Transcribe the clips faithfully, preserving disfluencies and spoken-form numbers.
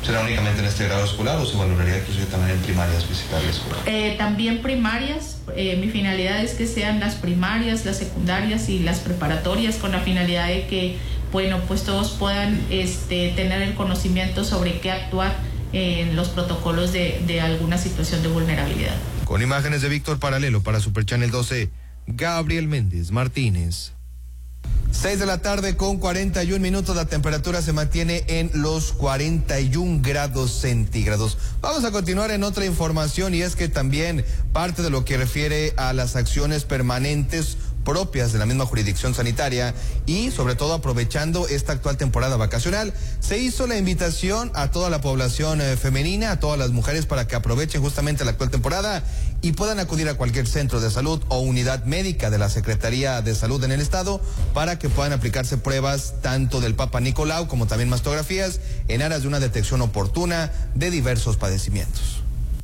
¿Será únicamente en este grado escolar o se valoraría inclusive también en primarias visitar la escuela? Eh, también primarias. Eh, mi finalidad es que sean las primarias, las secundarias y las preparatorias, con la finalidad de que, bueno, pues todos puedan este, tener el conocimiento sobre qué actuar en los protocolos de, de alguna situación de vulnerabilidad. Con imágenes de Víctor Paralelo para Super Channel doce, Gabriel Méndez Martínez. seis de la tarde con cuarenta y un minutos, la temperatura se mantiene en los cuarenta y un grados centígrados. Vamos a continuar en otra información, y es que también parte de lo que refiere a las acciones permanentes propias de la misma jurisdicción sanitaria y sobre todo aprovechando esta actual temporada vacacional, se hizo la invitación a toda la población eh, femenina, a todas las mujeres, para que aprovechen justamente la actual temporada y puedan acudir a cualquier centro de salud o unidad médica de la Secretaría de Salud en el estado para que puedan aplicarse pruebas tanto del Papa Nicolau como también mastografías en aras de una detección oportuna de diversos padecimientos.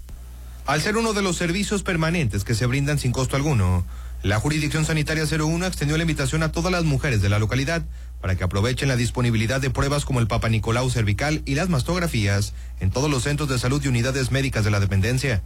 Al ser uno de los servicios permanentes que se brindan sin costo alguno, la Jurisdicción Sanitaria cero uno extendió la invitación a todas las mujeres de la localidad para que aprovechen la disponibilidad de pruebas como el Papa Nicolau cervical y las mastografías en todos los centros de salud y unidades médicas de la dependencia.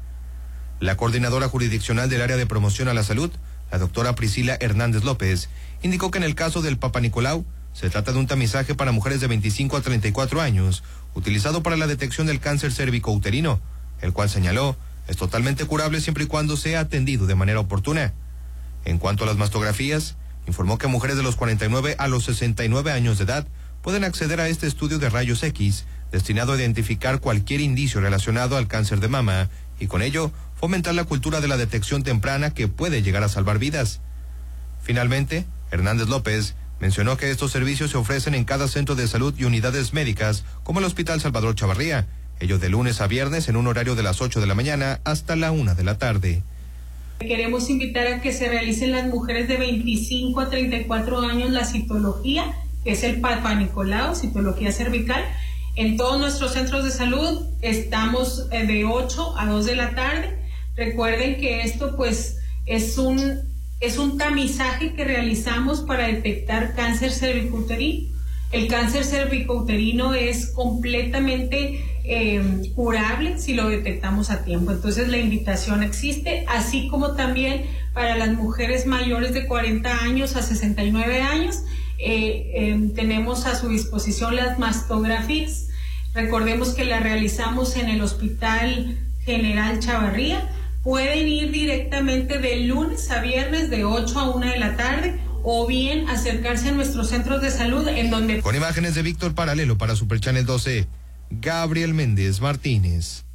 La coordinadora jurisdiccional del área de promoción a la salud, la doctora Priscila Hernández López, indicó que en el caso del Papa Nicolau se trata de un tamizaje para mujeres de veinticinco a treinta y cuatro años, utilizado para la detección del cáncer cérvico-uterino, el cual señaló es totalmente curable siempre y cuando sea atendido de manera oportuna. En cuanto a las mastografías, informó que mujeres de los cuarenta y nueve a los sesenta y nueve años de edad pueden acceder a este estudio de rayos X, destinado a identificar cualquier indicio relacionado al cáncer de mama y con ello fomentar la cultura de la detección temprana que puede llegar a salvar vidas. Finalmente, Hernández López mencionó que estos servicios se ofrecen en cada centro de salud y unidades médicas, como el Hospital Salvador Chavarría, ello de lunes a viernes en un horario de las ocho de la mañana hasta la una de la tarde. Queremos invitar a que se realicen las mujeres de veinticinco a treinta y cuatro años la citología, que es el Papa Nicolau, citología cervical. En todos nuestros centros de salud estamos de ocho a dos de la tarde. Recuerden que esto pues es un, es un tamizaje que realizamos para detectar cáncer cervicouterino. El cáncer cervicouterino es completamente eh, curable si lo detectamos a tiempo. Entonces la invitación existe, así como también para las mujeres mayores de cuarenta años a sesenta y nueve años. Eh, eh, tenemos a su disposición las mastografías. Recordemos que las realizamos en el Hospital General Chavarría. Pueden ir directamente de lunes a viernes de ocho a una de la tarde, o bien acercarse a nuestros centros de salud en donde... Con imágenes de Víctor Paralelo para Super Channel doce, Gabriel Méndez Martínez.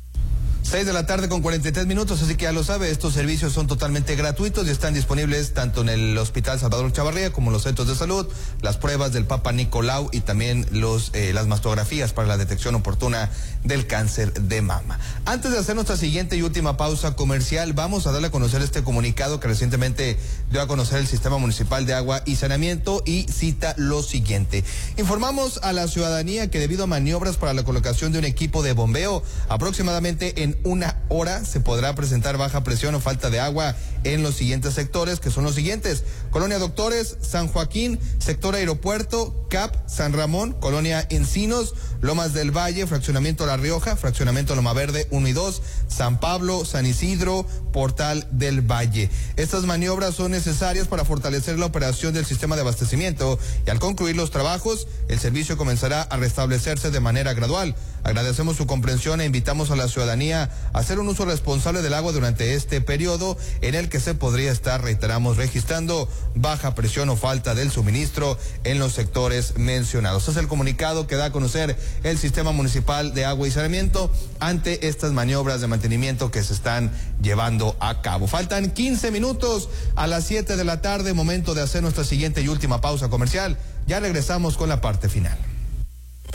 seis de la tarde con cuarenta y tres minutos, así que ya lo sabe, estos servicios son totalmente gratuitos y están disponibles tanto en el Hospital Salvador Chavarría como en los centros de salud, las pruebas del Papa Nicolau y también los eh, las mastografías para la detección oportuna del cáncer de mama. Antes de hacer nuestra siguiente y última pausa comercial, vamos a darle a conocer este comunicado que recientemente dio a conocer el Sistema Municipal de Agua y Saneamiento, y cita lo siguiente. Informamos a la ciudadanía que debido a maniobras para la colocación de un equipo de bombeo, aproximadamente en una hora se podrá presentar baja presión o falta de agua en los siguientes sectores, que son los siguientes: Colonia Doctores, San Joaquín, Sector Aeropuerto, C A P, San Ramón, Colonia Encinos, Lomas del Valle, Fraccionamiento La Rioja, Fraccionamiento Loma Verde uno y dos, San Pablo, San Isidro, Portal del Valle. Estas maniobras son necesarias para fortalecer la operación del sistema de abastecimiento, y al concluir los trabajos, el servicio comenzará a restablecerse de manera gradual. Agradecemos su comprensión e invitamos a la ciudadanía a hacer un uso responsable del agua durante este periodo en el que se podría estar, reiteramos, registrando baja presión o falta del suministro en los sectores mencionados. Este es el comunicado que da a conocer el Sistema Municipal de Agua y Saneamiento ante estas maniobras de mantenimiento que se están llevando a cabo. Faltan quince minutos a las siete de la tarde, momento de hacer nuestra siguiente y última pausa comercial. Ya regresamos con la parte final.